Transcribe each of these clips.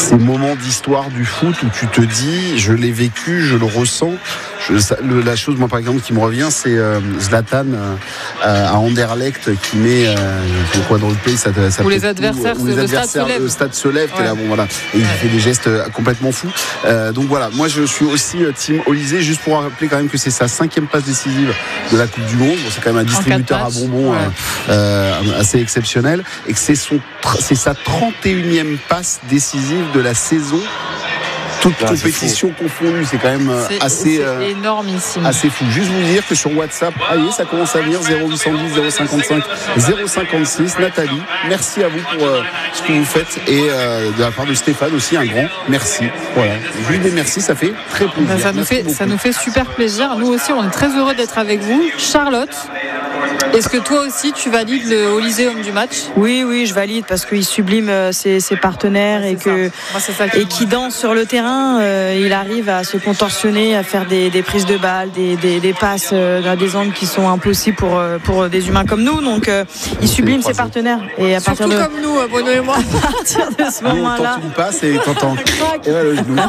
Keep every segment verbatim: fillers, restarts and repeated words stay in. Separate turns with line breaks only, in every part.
ces moments d'histoire du foot où tu te dis, je l'ai vécu, je le ressens. Je, ça, le, la chose, moi par exemple, qui me revient, c'est euh, Zlatan euh, à Anderlecht qui met euh, quoi dans le pays, ça, ça
où les adversaires,
où les adversaires
le stade se lève.
Le stade se lève, ouais. Là, bon, voilà, et il ouais. fait des gestes complètement fous. Euh, donc voilà, moi je suis aussi euh, team Olysée, juste pour rappeler quand même que c'est sa cinquième passe décisive de la Coupe du Monde. Bon, c'est quand même un distributeur à bonbons ouais. euh, euh, assez exceptionnel, et que c'est son, c'est sa trente et unième passe décisive de la saison. Toute ah, compétition confondue, c'est quand même
c'est,
assez,
c'est
euh,
énormissime.
assez fou. Juste vous dire que sur WhatsApp, ah oui, ça commence à venir zéro huit cent dix zéro cinquante-cinq zéro cinquante-six. Nathalie, merci à vous pour euh, ce que vous faites, et euh, de la part de Stéphane aussi un grand merci. Voilà, juste des merci, ça fait très plaisir.
Ben, ça nous fait, ça nous fait super plaisir. Nous aussi, on est très heureux d'être avec vous. Charlotte, est-ce que toi aussi tu valides le Olysée homme du match ?
Oui, oui, je valide parce qu'il sublime ses, ses partenaires ouais, et que Moi, et qui danse sur le terrain. Euh, il arrive à se contorsionner, à faire des, des prises de balles, des, des, des passes euh, à des angles qui sont impossibles pour, pour des humains comme nous. Donc euh, il sublime ses partenaires. Et à
Surtout
partir de...
comme nous, Bruno et moi.
À partir de ce moment-là.
Quand tu passes et t'entends. Et, ouais, le genou.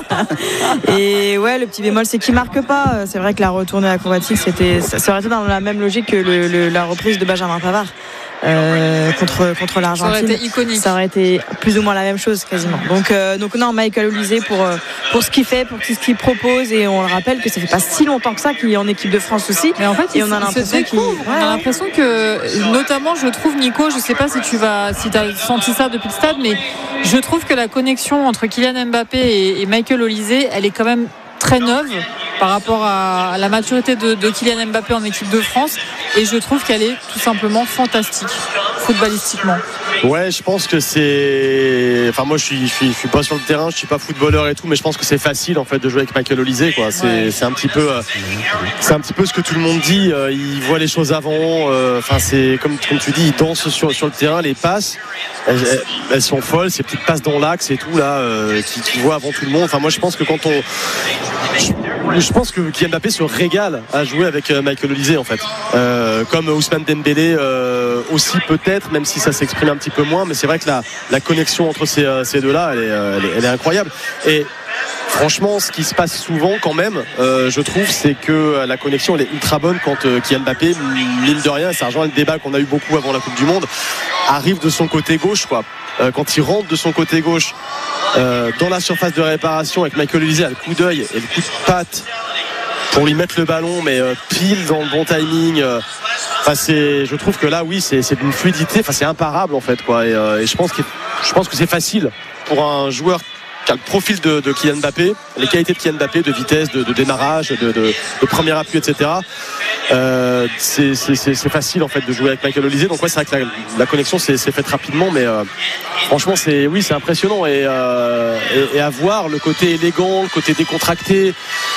Et ouais, le petit bémol, c'est qu'il marque pas. C'est vrai que la retournée acrobatique, c'était, ça aurait été dans la même logique que le, le, la reprise de Benjamin Pavard. Euh, contre contre l'Argentine,
ça aurait été iconique.
Ça aurait été plus ou moins la même chose quasiment. Donc euh, donc non, Michael Olysée pour euh, pour ce qu'il fait, pour tout ce qu'il propose, et on le rappelle que ça fait pas si longtemps que ça qu'il est en équipe de France aussi.
Mais en fait,
et on a l'impression qu'il...
on a l'impression que, notamment, je trouve, Nico, je sais pas si tu vas si t'as senti ça depuis le stade, mais je trouve que la connexion entre Kylian Mbappé et, et Michael Olysée, elle est quand même très neuve par rapport à la maturité de, de Kylian Mbappé en équipe de France, et je trouve qu'elle est tout simplement fantastique footballistiquement.
Ouais, je pense que c'est, enfin moi je suis, je suis, je suis pas sur le terrain, je suis pas footballeur et tout, mais je pense que c'est facile en fait de jouer avec Michael Olysée, quoi. C'est, ouais. c'est un petit peu, euh, c'est un petit peu ce que tout le monde dit. Euh, il voit les choses avant. Enfin, euh, c'est comme, comme tu dis, il danse sur sur le terrain, les passes, elles, elles, elles sont folles, ces petites passes dans l'axe et tout là, euh, qui, qui voit avant tout le monde. Enfin, moi je pense que quand on, je, je pense que Kylian Mbappé se régale à jouer avec euh, Michael Olysée en fait, euh, comme Ousmane Dembélé euh, aussi peut-être, même si ça s'exprime un petit peu moins, mais c'est vrai que la, la connexion entre ces, ces deux-là, elle est, elle, est, elle est incroyable. Et franchement, ce qui se passe souvent quand même, euh, je trouve, c'est que la connexion elle est ultra bonne quand euh, Kylian Mbappé, mine de rien, ça rejoint le débat qu'on a eu beaucoup avant la Coupe du Monde, arrive de son côté gauche, quoi. Euh, quand il rentre de son côté gauche euh, dans la surface de réparation avec Michael Olysée à le coup d'œil et le coup de patte pour lui mettre le ballon, mais euh, pile dans le bon timing. Euh, Enfin, c'est, je trouve que là, oui, c'est, c'est d'une fluidité. Enfin, c'est imparable en fait, quoi. Et, euh, et je pense que, je pense que c'est facile pour un joueur qui a le profil de, de Kylian Mbappé, les qualités de Kylian Mbappé, de vitesse, de, de démarrage, de, de, de premier appui, et cetera. Euh, c'est, c'est, c'est, c'est facile en fait de jouer avec Michael Olysée. Donc ouais, c'est vrai que la, la connexion s'est, s'est faite rapidement, mais euh, franchement, c'est, oui, c'est impressionnant, et, euh, et, et à voir le côté élégant, le côté décontracté.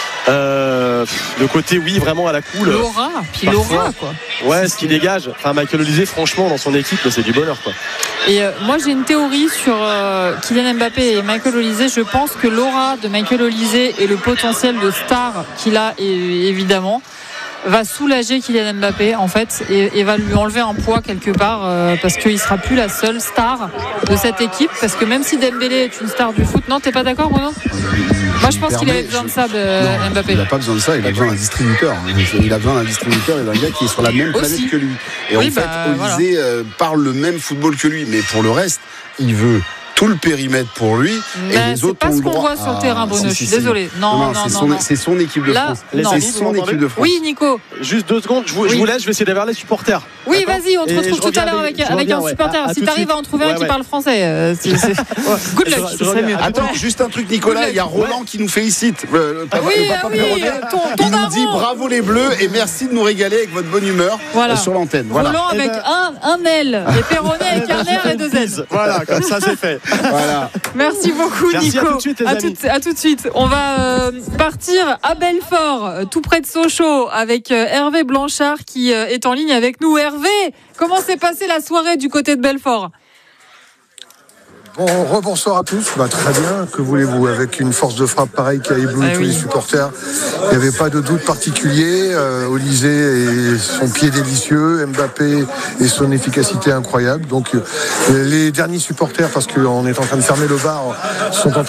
Euh, le côté oui vraiment à la cool,
l'aura, puis l'aura quoi.
Ouais, ce qui dégage. Enfin, Michael Olysée, franchement, dans son équipe, c'est du bonheur quoi.
Et euh, moi j'ai une théorie sur euh, Kylian Mbappé et Michael Olysée. Je pense que l'aura de Michael Olysée et le potentiel de star qu'il a, et, évidemment, va soulager Kylian Mbappé en fait, et, et va lui enlever un poids quelque part, euh, parce qu'il sera plus la seule star de cette équipe, parce que même si Dembélé est une star du foot, non, t'es pas d'accord Bruno ? Moi je pense qu'il avait besoin de ça, de non, Mbappé.
Il n'a pas besoin de ça, il a besoin d'un distributeur. Il a besoin d'un distributeur et d'un gars qui est sur la même planète
aussi que
lui. Et
oui,
en fait,
bah,
Olysée
voilà.
euh, parle le même football que lui, mais pour le reste, il veut tout le périmètre pour lui,
mais
et les autres
c'est pas
ont
ce
le
qu'on
droit.
voit sur le
ah,
terrain, Bruno,
si,
je suis
si,
désolé.
si.
Non,
non,
non,
c'est,
non,
son,
non.
c'est son équipe de
Là,
France.
non.
C'est son équipe de France.
Oui, Nico.
Juste deux secondes, je vous, je vous laisse, je vais essayer d'avoir les supporters.
Oui,
D'accord,
vas-y, on te retrouve tout à l'heure avec, avec
reviens,
un
ouais.
supporter.
À, à
si tu arrives à en trouver
ouais,
un qui
ouais.
parle français, euh, c'est, c'est... good luck,
je, je
ce serait mieux.
Attends, juste un truc, Nicolas, il y a Roland qui nous félicite. Le, le papa,
oui,
le papa
ah oui,
Perronnet,
ton, ton
il nous
daron.
dit bravo les Bleus et merci de nous régaler avec votre bonne humeur
voilà.
euh, sur l'antenne. Voilà.
Roland avec
ben...
un, un L, et Perronnet avec un R et deux Z.
Voilà, comme ça c'est fait.
Voilà.
Merci beaucoup,
Merci,
Nico.
à tout de suite, les
à,
amis.
tout, à tout de suite. On va euh, partir à Belfort, tout près de Sochaux, avec euh, Hervé Blanchard qui euh, est en ligne avec nous. Hervé, comment s'est passée la soirée du côté de Belfort ?
Bon, rebonsoir à tous. Bah, très bien, que voulez-vous, avec une force de frappe pareille qui a ébloui
ah,
tous
oui.
les supporters. Il n'y avait pas de doute particulier. Euh, Olysée et son pied délicieux, Mbappé et son efficacité incroyable. Donc euh, les derniers supporters, parce qu'on est en train de fermer le bar, sont en train